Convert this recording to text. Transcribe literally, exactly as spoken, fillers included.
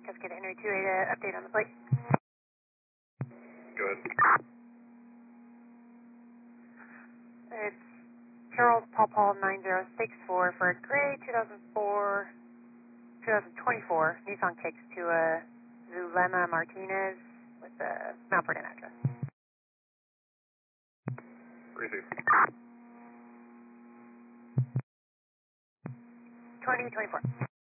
Just get Henry two eight uh, update on the plate. Good. It's Charles Paul Paul nine zero six four for a gray two thousand four, twenty twenty-four Nissan Kicks to a Zulema Martinez with the Mount Vernon address. Receive. twenty twenty-four.